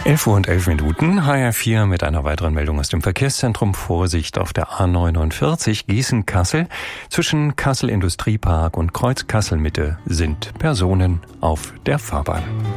11:11 HR4 mit einer weiteren Meldung aus dem Verkehrszentrum. Vorsicht auf der A49 Gießen-Kassel. Zwischen Kassel Industriepark und Kreuz Kassel Mitte sind Personen auf der Fahrbahn.